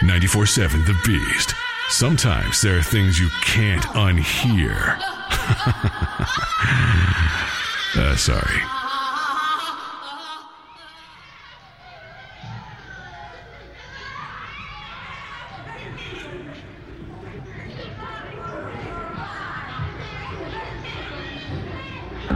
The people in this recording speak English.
94.7 The Beast. Sometimes there are things you can't unhear. Sorry.